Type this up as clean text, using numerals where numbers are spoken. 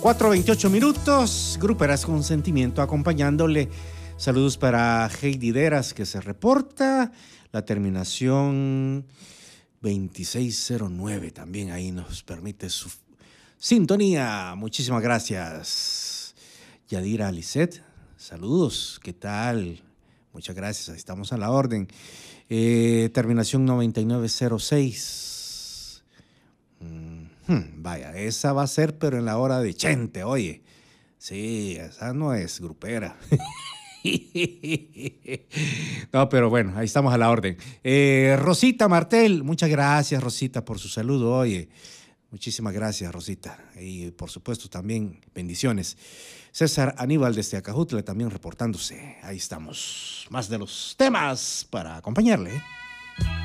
4:28 minutos. Gruperas con sentimiento acompañándole. Saludos para Heidi Deras que se reporta. La terminación 2609 también ahí nos permite su sintonía. Muchísimas gracias. Yadira Lisset, saludos. ¿Qué tal? Muchas gracias. Ahí estamos a la orden. Terminación 9906. Vaya, esa va a ser, pero en la hora de Chente, oye. Sí, esa no es grupera. No, pero bueno, ahí estamos a la orden. Rosita Martel, muchas gracias, Rosita, por su saludo, oye. Muchísimas gracias, Rosita. Y por supuesto también bendiciones. César Aníbal desde Acajutla también reportándose. Ahí estamos. Más de los temas para acompañarle.